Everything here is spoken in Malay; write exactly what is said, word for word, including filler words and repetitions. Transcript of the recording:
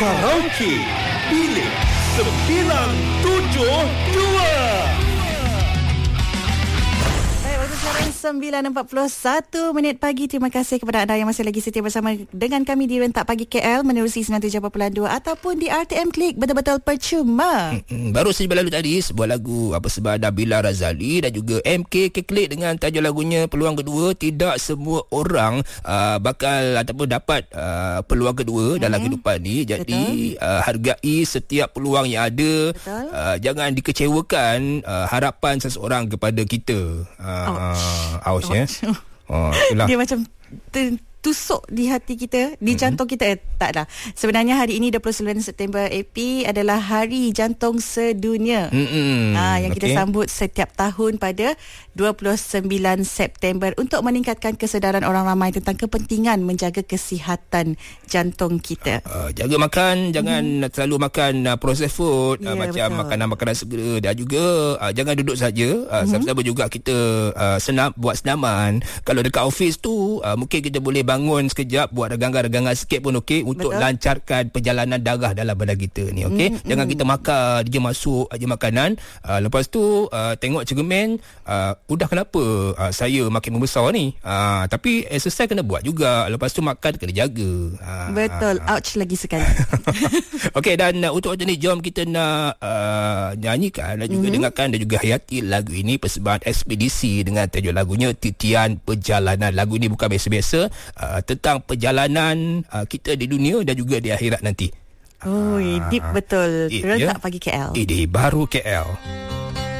Karaoke Bilik sembilan tujuh dua. sembilan empat puluh satu minit pagi. Terima kasih kepada anda yang masih lagi setia bersama dengan kami di Rentak Pagi K L menerusi sembilan puluh tujuh perpuluhan dua ataupun di R T M Klik. Betul-betul percuma. Hmm, baru saja lalu tadi sebuah lagu apa sebab Nabila Razali dan juga M K K Klik dengan tajuk lagunya Peluang Kedua. Tidak semua orang uh, bakal ataupun dapat uh, peluang kedua hmm. dalam kehidupan ni. Jadi uh, hargai setiap peluang yang ada. Uh, jangan dikecewakan uh, harapan seseorang kepada kita. Uh, Aus ya. Oh, dia macam tusuk di hati kita, di mm-hmm. jantung kita. Eh, tak dah. Sebenarnya hari ini dua puluh sembilan September A P adalah Hari Jantung Sedunia. Mm-hmm. Ha, yang okay. kita sambut setiap tahun pada dua puluh sembilan September untuk meningkatkan kesedaran orang ramai tentang kepentingan menjaga kesihatan jantung kita. Uh, jaga makan, jangan mm. terlalu makan uh, processed food, yeah, uh, macam betul. makanan-makanan segera, dan juga uh, jangan duduk saja. Uh, mm-hmm. Sama-sama juga kita uh, senam buat senaman. Kalau dekat office tu uh, mungkin kita boleh bangun sekejap, buat regangan-regangan sikit pun okey untuk betul. lancarkan perjalanan darah dalam badan kita ni, okey. Mm, Jangan mm. kita makan dia masuk aja makanan. Uh, lepas tu uh, tengok cermin, uh, udah kenapa uh, saya makin membesar ni. Uh, tapi exercise kena buat juga. Lepas tu makan kena jaga. Uh, betul. Uh, Ouch lagi sekali. okey, dan uh, untuk waktu ni jom kita nak uh, nyanyikan dan juga mm-hmm. dengarkan dan juga hayati lagu ini persembahan Ekspedisi dengan tajuk lagunya Titian Perjalanan. Lagu ini bukan biasa-biasa. Uh, tentang perjalanan uh, kita di dunia dan juga di akhirat nanti. Oh, uh, deep betul. Deep, Rentak ya? Pagi K L. Ini baru K L.